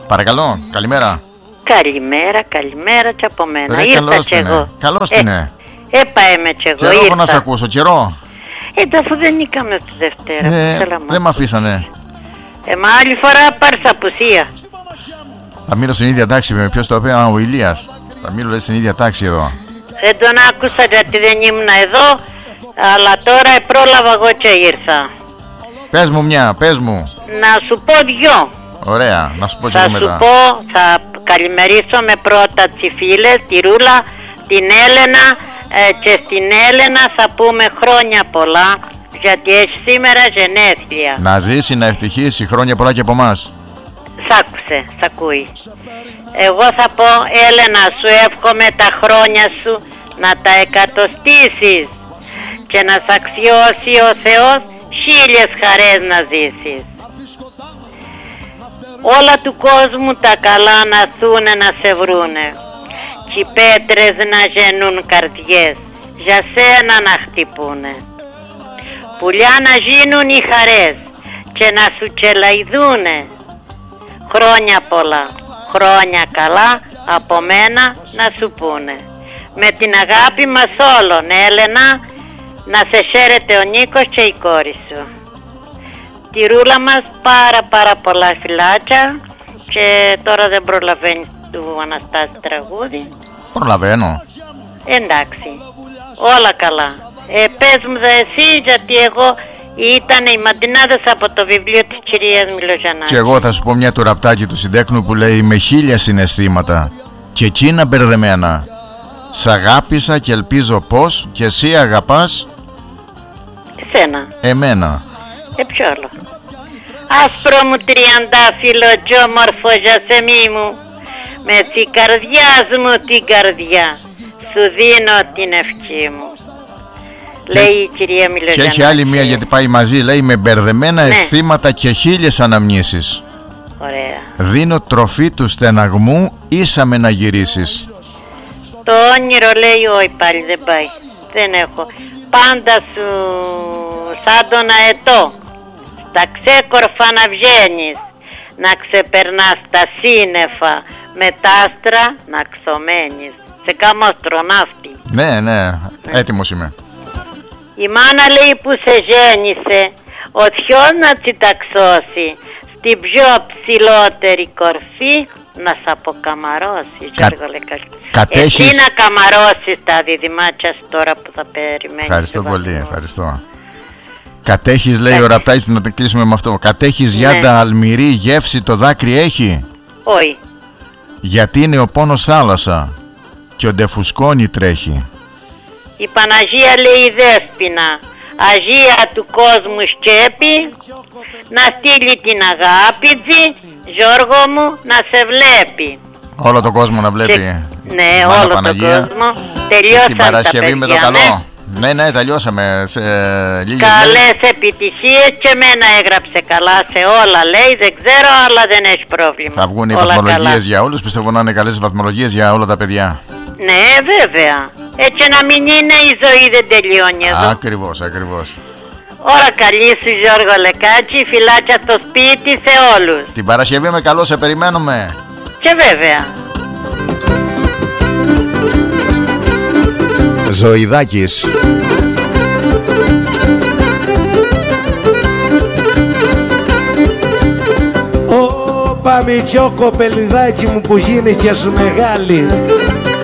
Παρακαλώ, καλημέρα. Καλημέρα και από μένα. Ήρθα κι εγώ. Καλώς την είναι. Έπαεμαι κι εγώ. Καιρό έχω να σε ακούσω, καιρό. Αφού δεν είχαμε τη Δευτέρα. Δεν μ' αφήσανε. Μα άλλη φορά πάρεις απουσία. Θα μείνω στην ίδια τάξη με ποιος το είπε, ο Ηλίας. Θα μείνω στην ίδια τάξη εδώ. Δεν τον άκουσα γιατί δεν ήμουν εδώ, αλλά τώρα πρόλαβα εγώ και ήρθα. Πες μου μια, πες μου. Να σου πω δυο. Ωραία, να σου πω και εγώ μετά. Θα σου πω, θα καλημερίσω με πρώτα τις φίλες, τη Ρούλα, την Έλενα, και στην Έλενα θα πούμε χρόνια πολλά, γιατί έχει σήμερα γενέθλια. Να ζήσει, να ευτυχήσει, χρόνια πολλά και από εμάς. Σ' άκουσε, σ' ακούει. Εγώ θα πω, Έλενα, σου εύχομαι τα χρόνια σου να τα εκατοστήσεις και να σ' αξιώσει ο Θεός 1000 χαρές να ζήσεις. Όλα του κόσμου τα καλά να θούνε να σε βρούνε κι οι πέτρες να γεννούν καρδιές για σένα να χτυπούνε. Πουλιά να γίνουν οι χαρές και να σου κελαϊδούνε. Χρόνια πολλά, χρόνια καλά από μένα να σου πούνε. Με την αγάπη μας όλων, Έλενα, να σε χαίρεται ο Νίκος και η κόρη σου. Τη Ρούλα μας πάρα πολλά φιλάκια και τώρα δεν προλαβαίνει του Αναστάση τραγούδι. Προλαβαίνω. Εντάξει, όλα καλά. Πες μου εσύ, γιατί εγώ ήταν οι μαντινάδες από το βιβλίο της κυρίας Μιλοζανάκη. Και εγώ θα σου πω μια του ραπτάκι του συντέκνου που λέει με 1000 συναισθήματα και εκείνα μπερδεμένα. Σ' αγάπησα και ελπίζω πως και εσύ αγαπάς εσένα. Εμένα. Ποιο άλλο. Άσπρο μου τριαντάφυλλο κι όμορφο γιασεμί μου, με την καρδιάς μου την καρδιά σου δίνω την ευχή μου. Λέει η κυρία Μιλοζανάκη. Και έχει άλλη μία γιατί πάει μαζί. Λέει με μπερδεμένα αισθήματα και 1000 αναμνήσεις. Ωραία. Δίνω τροφή του στεναγμού, ίσα με να γυρίσεις. Το όνειρο λέει όχι πάλι δεν πάει. Δεν έχω. Πάντα σου σαν τον αετό, στα ξέκορφα να βγαίνεις, να ξεπερνάς τα σύννεφα, με τα άστρα να ξωμένεις. Σε κάμω αστροναύτη. Ναι, έτοιμος είμαι. Η μάνα λέει που σε γέννησε, ο θειός να τσιταξώσει, στην πιο ψηλότερη κορφή να σ' αποκαμαρώσει. Εσύ να καμαρώσεις τα διδυμάτια τώρα που θα περιμένεις. Ευχαριστώ πολύ, ευχαριστώ. Κατέχεις, λέει ο ραπτάης, να το κλείσουμε με αυτό. Κατέχεις γιάντα αλμυρή, γεύση το δάκρυ έχει. Όχι. Γιατί είναι ο πόνος θάλασσα και ο ντεφουσκόνι τρέχει. Η Παναγία λέει Δέσποινα, Αγία του κόσμου σκέπη, να στείλει την αγάπη της, Γιώργο μου, να σε βλέπει. Όλο τον κόσμο να βλέπει. Ναι, όλο τον κόσμο. Τελειώσαμε την Παρασκευή τα παιδιά, με το καλό. Ναι, τελειώσαμε σε λίγες καλές επιτυχίες και εμένα έγραψε καλά σε όλα, λέει, δεν ξέρω, αλλά δεν έχει πρόβλημα. Θα βγουν οι βαθμολογίες για όλους, πιστεύω να είναι καλές βαθμολογίες για όλα τα παιδιά. Ναι, βέβαια. Έτσι να μην είναι, η ζωή δεν τελειώνει εδώ. Ακριβώς. Ώρα καλή σου Γιώργο Λεκάτσι, φιλάκια στο σπίτι σε όλους. Την Παρασκευή με καλό σε περιμένουμε. Και βέβαια. Ζωηδάκης. Ω παμιτσό κοπελιδάκι μου που γίνηκες μεγάλη,